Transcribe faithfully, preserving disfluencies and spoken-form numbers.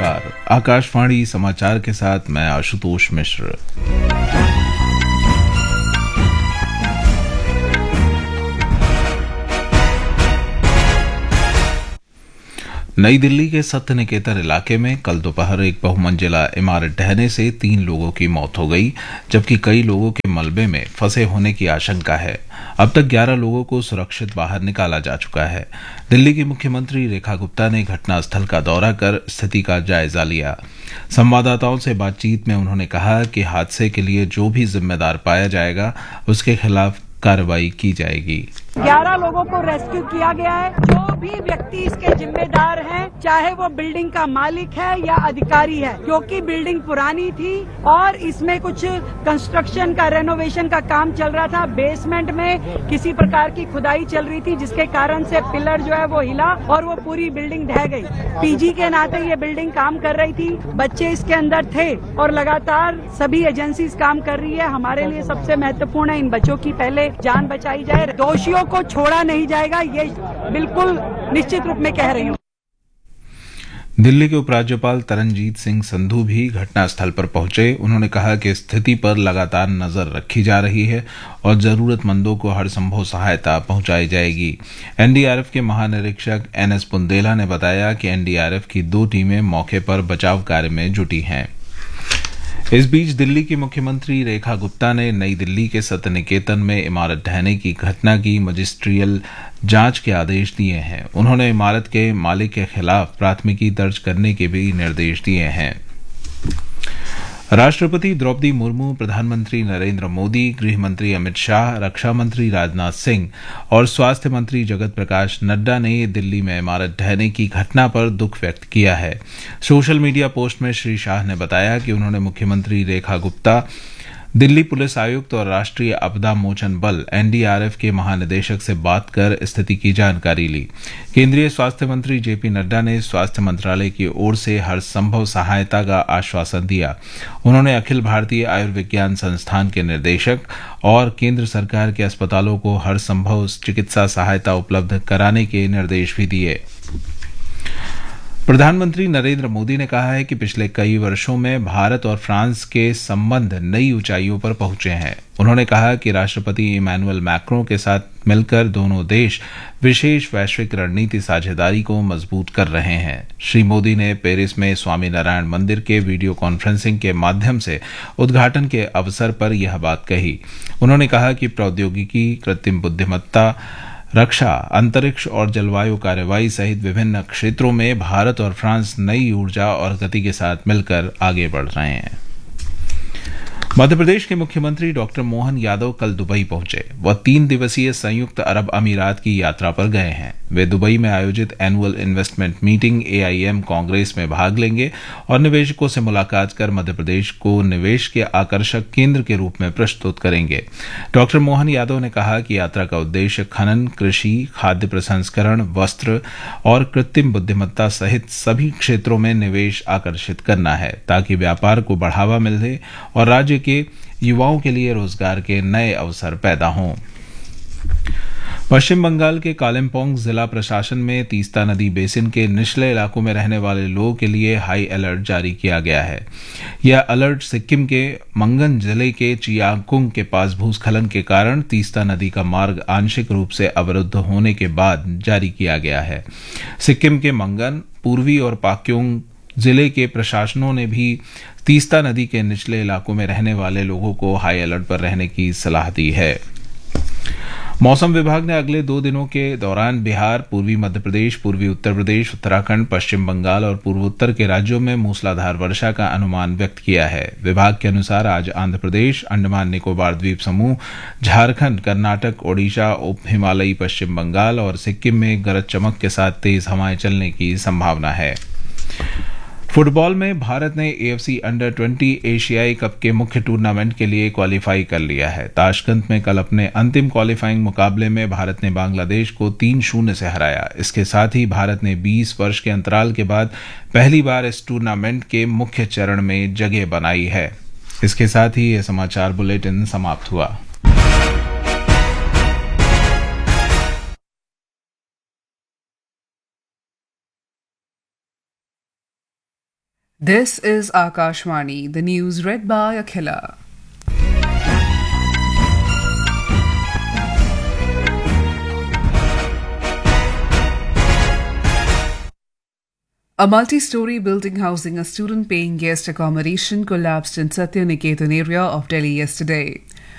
नमस्कार। आकाशवाणी समाचार के साथ मैं आशुतोष मिश्र। नई दिल्ली के सत्य निकेतन इलाके में कल दोपहर एक बहुमंजिला इमारत ढहने से तीन लोगों की मौत हो गई, जबकि कई लोगों के मलबे में फंसे होने की आशंका है। अब तक ग्यारह लोगों को सुरक्षित बाहर निकाला जा चुका है। दिल्ली की मुख्यमंत्री रेखा गुप्ता ने घटनास्थल का दौरा कर स्थिति का जायजा लिया। संवाददाताओं से बातचीत में उन्होंने कहा कि हादसे के लिए जो भी जिम्मेदार पाया जाएगा उसके खिलाफ कार्रवाई की जाएगी। ग्यारह लोगों को रेस्क्यू किया गया है। जो भी व्यक्ति इसके जिम्मेदार हैं, चाहे वो बिल्डिंग का मालिक है या अधिकारी है, क्योंकि बिल्डिंग पुरानी थी और इसमें कुछ कंस्ट्रक्शन का रेनोवेशन का काम चल रहा था। बेसमेंट में किसी प्रकार की खुदाई चल रही थी, जिसके कारण से पिलर जो है वो हिला और वो पूरी बिल्डिंग ढह गई। पीजी के नाते ये बिल्डिंग काम कर रही थी, बच्चे इसके अंदर थे और लगातार सभी एजेंसीज काम कर रही है। हमारे लिए सबसे महत्वपूर्ण है इन बच्चों की पहले जान बचाई जाए, दोषियों को छोड़ा नहीं जाएगा, ये बिल्कुल निश्चित रूप में कह रही हूँ। दिल्ली के उपराज्यपाल तरनजीत सिंह संधू भी घटनास्थल पर पहुंचे। उन्होंने कहा कि स्थिति पर लगातार नजर रखी जा रही है और जरूरतमंदों को हर संभव सहायता पहुंचाई जाएगी। एनडीआरएफ के महानिरीक्षक एन एस पुंदेला ने बताया कि एनडीआरएफ की दो टीमें मौके पर बचाव कार्य में जुटी हैं। इस बीच दिल्ली की मुख्यमंत्री रेखा गुप्ता ने नई दिल्ली के सत्य निकेतन में इमारत ढहने की घटना की मजिस्ट्रियल जांच के आदेश दिए हैं। उन्होंने इमारत के मालिक के खिलाफ प्राथमिकी दर्ज करने के भी निर्देश दिए हैं। राष्ट्रपति द्रौपदी मुर्मू, प्रधानमंत्री नरेंद्र मोदी, गृह मंत्री अमित शाह, रक्षा मंत्री राजनाथ सिंह और स्वास्थ्य मंत्री जगत प्रकाश नड्डा ने दिल्ली में इमारत ढहने की घटना पर दुख व्यक्त किया है। सोशल मीडिया पोस्ट में श्री शाह ने बताया कि उन्होंने मुख्यमंत्री रेखा गुप्ता, दिल्ली पुलिस आयुक्त और राष्ट्रीय आपदा मोचन बल एनडीआरएफ के महानिदेशक से बात कर स्थिति की जानकारी ली। केंद्रीय स्वास्थ्य मंत्री जेपी नड्डा ने स्वास्थ्य मंत्रालय की ओर से हर संभव सहायता का आश्वासन दिया। उन्होंने अखिल भारतीय आयुर्विज्ञान संस्थान के निदेशक और केंद्र सरकार के अस्पतालों को हर संभव चिकित्सा सहायता उपलब्ध कराने के निर्देश भी दिए। प्रधानमंत्री नरेंद्र मोदी ने कहा है कि पिछले कई वर्षों में भारत और फ्रांस के संबंध नई ऊंचाइयों पर पहुंचे हैं। उन्होंने कहा कि राष्ट्रपति इमैनुअल मैक्रों के साथ मिलकर दोनों देश विशेष वैश्विक रणनीति साझेदारी को मजबूत कर रहे हैं। श्री मोदी ने पेरिस में स्वामीनारायण मंदिर के वीडियो कॉन्फ्रेंसिंग के माध्यम से उद्घाटन के अवसर पर यह बात कही। उन्होंने कहा कि प्रौद्योगिकी, कृत्रिम बुद्धिमत्ता, रक्षा, अंतरिक्ष और जलवायु कार्रवाई सहित विभिन्न क्षेत्रों में भारत और फ्रांस नई ऊर्जा और गति के साथ मिलकर आगे बढ़ रहे हैं। मध्य प्रदेश के मुख्यमंत्री डॉक्टर मोहन यादव कल दुबई पहुंचे। वह तीन दिवसीय संयुक्त अरब अमीरात की यात्रा पर गए हैं। वे दुबई में आयोजित annual investment meeting A I am Congress में भाग लेंगे और निवेशकों से मुलाकात कर मध्य प्रदेश को निवेश के आकर्षक केंद्र के रूप में प्रस्तुत करेंगे। डॉक्टर मोहन यादव ने कहा कि यात्रा का उद्देश्य खनन, कृषि, खाद्य प्रसंस्करण, वस्त्र और कृत्रिम बुद्धिमत्ता सहित सभी क्षेत्रों में निवेश आकर्षित करना है, ताकि व्यापार को बढ़ावा मिले और राज्य के युवाओं के लिए रोजगार के नए अवसर पैदा हों। पश्चिम बंगाल के कालिम्पोंग जिला प्रशासन में तीस्ता नदी बेसिन के निचले इलाकों में रहने वाले लोगों के लिए हाई अलर्ट जारी किया गया है। यह अलर्ट सिक्किम के मंगन जिले के चियाकुंग के पास भूस्खलन के कारण तीस्ता नदी का मार्ग आंशिक रूप से अवरुद्ध होने के बाद जारी किया गया है। सिक्किम के मंगन, पूर्वी और पाक्योंग जिले के प्रशासनों ने भी तीस्ता नदी के निचले इलाकों में रहने वाले लोगों को हाई अलर्ट पर रहने की सलाह दी है। मौसम विभाग ने अगले दो दिनों के दौरान बिहार, पूर्वी मध्य प्रदेश, पूर्वी उत्तर प्रदेश, उत्तराखंड, पश्चिम बंगाल और पूर्वोत्तर के राज्यों में मूसलाधार वर्षा का अनुमान व्यक्त किया है। विभाग के अनुसार आज आंध्र प्रदेश, अंडमान निकोबार द्वीप समूह, झारखंड, कर्नाटक, ओडिशा, उप हिमालयी पश्चिम बंगाल और सिक्किम में गरज चमक के साथ तेज हवाएं चलने की संभावना है। फुटबॉल में भारत ने ए एफ सी अंडर बीस एशियाई कप के मुख्य टूर्नामेंट के लिए क्वालिफाई कर लिया है। ताशकंद में कल अपने अंतिम क्वालिफाइंग मुकाबले में भारत ने बांग्लादेश को तीन शून्य से हराया। इसके साथ ही भारत ने बीस वर्ष के अंतराल के बाद पहली बार इस टूर्नामेंट के मुख्य चरण में जगह बनाई है। इसके साथ ही यह समाचार बुलेटिन समाप्त हुआ। This is Akashvani, the news read by Akhila. A multi-story building housing a student-paying guest accommodation collapsed in Satya Niketan area of Delhi yesterday.